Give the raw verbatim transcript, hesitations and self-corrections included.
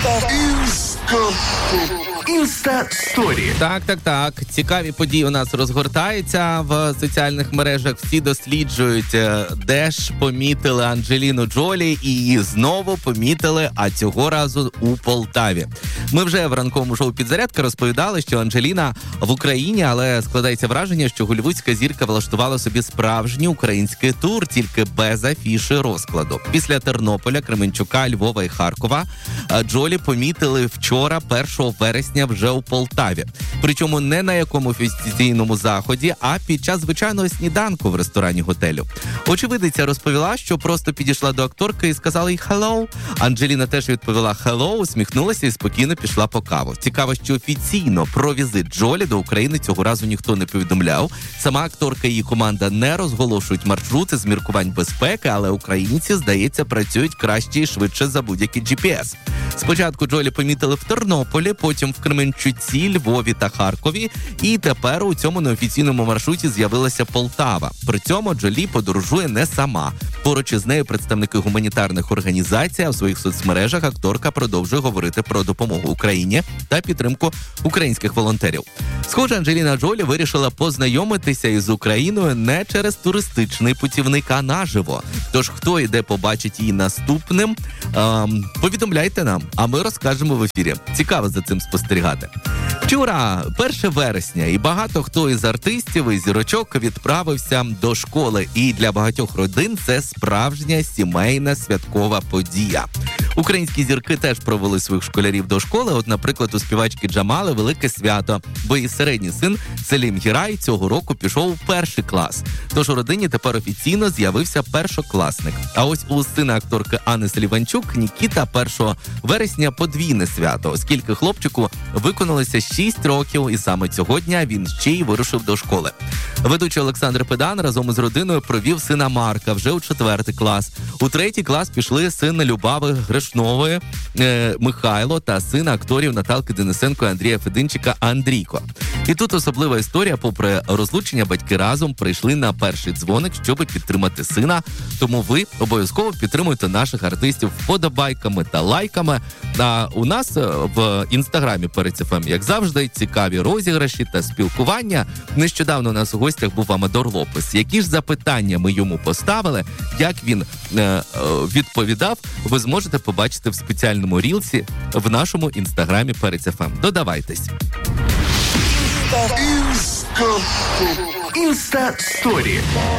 Інста-сторі. Так, так, так. Цікаві події у нас розгортаються в соціальних мережах. Всі досліджують, де ж помітили Анджеліну Джолі, і її знову помітили, а цього разу у Полтаві. Ми вже в ранковому шоу «Підзарядка» розповідали, що Анджеліна в Україні, але складається враження, що голлівудська зірка влаштувала собі справжній український тур, тільки без афіши розкладу. Після Тернополя, Кременчука, Львова і Харкова Джолі помітили вчора, першого вересня, вже у Полтаві. Причому не на якому офіційному заході, а під час звичайного сніданку в ресторані готелю. Очевидиця розповіла, що просто підійшла до акторки і сказала їй «hello». Анджеліна теж відповіла «hello», усміхнулася і спокійно пішла по каву. Цікаво, що офіційно про візит Джолі до України цього разу ніхто не повідомляв. Сама акторка і її команда не розголошують маршрути з міркувань безпеки, але українці, здається, працюють краще і швидше за будь-який джі пі ес. Спочатку Джолі помітили в Тернополі, потім в Кременчуці, Львові та Харкові, і тепер у цьому неофіційному маршруті з'явилася Полтава. При цьому Джолі подорожує не сама. Поруч із нею представники гуманітарних організацій, а в своїх соцмережах акторка продовжує говорити про допомогу Україні та підтримку українських волонтерів. Схоже, Анджеліна Джолі вирішила познайомитися із Україною не через туристичний путівник, а наживо. Тож, хто і де побачить її наступним, ем, повідомляйте нам, а ми розкажемо в ефірі. Цікаво за цим спостерігати. Вчора, перше вересня, і багато хто із артистів і зірочок відправився до школи. І для багатьох родин це справжня сімейна святкова подія. Українські зірки теж провели своїх школярів до школи. От, наприклад, у співачки Джамали велике свято, бо її середній син Селім Гірай цього року пішов у перший клас. Тож у родині тепер офіційно з'явився першокласник. А ось у сина акторки Анни Селіванчук, Нікіта, першого вересня подвійне свято, оскільки хлопчику виконалося шість років, і саме цього дня він ще й вирушив до школи. Ведучий Олександр Педан разом із родиною провів сина Марка вже у четвертий клас. У третій клас пішли син Любави Грешнової, е, Михайло та син акторів Наталки Денисенко і Андрія Фединчика Андрійко. І тут особлива історія. Попри розлучення, батьки разом прийшли на перший дзвоник, щоб підтримати сина. Тому ви обов'язково підтримуйте наших артистів вподобайками та лайками. А у нас в інстаграмі Перець еф ем, як завжди, цікаві розіграші та спілкування. Нещодавно у нас у гостях був Амадор Лопес. Які ж запитання ми йому поставили, як він е, е, відповідав, ви зможете побачити в спеціальному рілсі в нашому інстаграмі Перець еф ем. Додавайтесь. Інста-сторі.